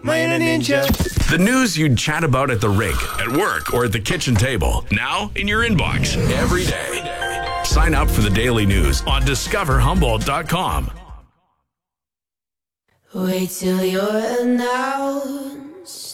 Minor Ninja. The news you'd chat about at the rink, at work, or at the kitchen table. Now in your inbox every day. Sign up for the daily news on discoverhumboldt.com. Wait till you're announced.